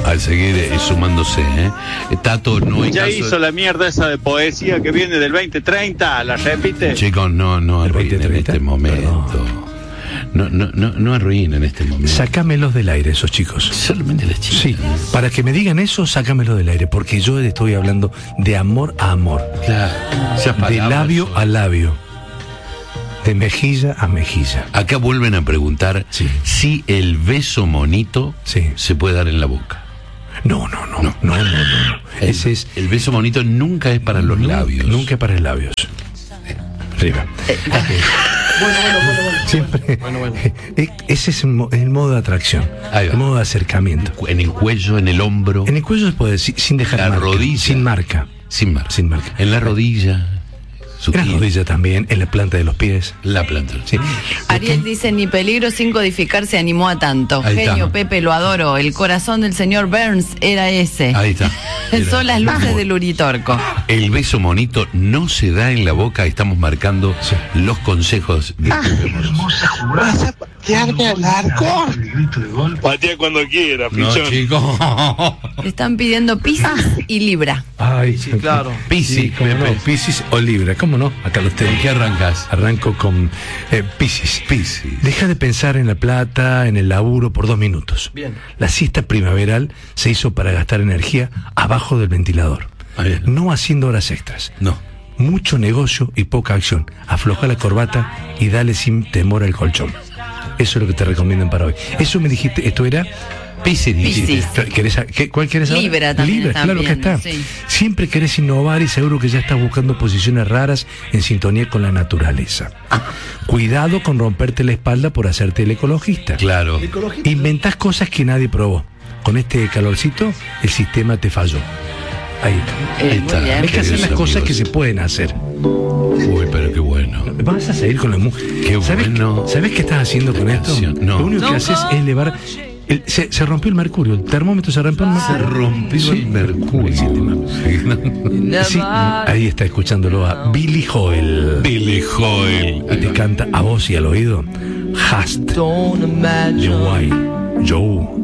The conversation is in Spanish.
al seguir sumándose. Tato, no hay ya caso hizo la mierda esa de poesía que viene del 2030, ¿la repite? Chicos, no arruinen en este momento. No arruinen en este momento. Sácamelos del aire, esos chicos. Solamente las chicas. Sí, para que me digan eso, sácamelos del aire, porque yo estoy hablando de amor a amor. Claro. De labio a labio. De mejilla a mejilla. Acá vuelven a preguntar si el beso monito se puede dar en la boca. No. Ese es el beso monito nunca es para los labios. Nunca es para los labios. Arriba. Bueno. Siempre. Ese es el modo de atracción. El modo de acercamiento. En el cuello, en el hombro. En el cuello se puede decir sin dejar la marca. Rodilla. Sin marca. Sin marca. En la rodilla. En la rodilla también, en la planta de los pies. La planta. Sí. Ariel dice, ni peligro sin codificar se animó a tanto. Ahí Genio, está. Pepe, lo adoro. El corazón del señor Burns era ese. Ahí está. Son las luces del Uritorco. El beso monito no se da en la boca. Estamos marcando los consejos de ¿Vas a patearme al arco? Patea cuando quiera, No, pichón. chicos. Están pidiendo Piscis y Libra. Ay, Sí, claro. Piscis, Sí, cómo no. Piscis o Libra, ¿cómo no? Acá los tengo. ¿En qué arrancas? Arranco con Piscis. Deja de pensar en la plata, en el laburo por 2 minutos. Bien. La siesta primaveral se hizo para gastar energía abajo del ventilador. Bien. No haciendo horas extras. No. Mucho negocio y poca acción. Afloja la corbata y dale sin temor al colchón. Eso es lo que te recomiendan para hoy. Eso me dijiste, esto era Piscis. ¿Cuál querés ahora? Libra también Libra, están claro que viendo, está. sí. Siempre querés innovar y seguro que ya estás buscando posiciones raras en sintonía con la naturaleza. Cuidado con romperte la espalda por hacerte el ecologista. Claro. Inventás cosas que nadie probó. Con este calorcito, el sistema te falló. Ahí está. Ahí está. Muy bien. Hay que hacer las Queridos cosas que amigos. se pueden hacer. Uy, pero qué bueno. Vas a seguir con la música. Qué bueno. ¿Sabes qué estás haciendo con esto? canción. No. Lo único que haces es elevar. Se rompió el mercurio, el termómetro se rompió el mercurio. Se rompió el mercurio. Sí, ahí está escuchándolo a Billy Joel. Billy Joel. Y te canta a voz y al oído Hast. Joe.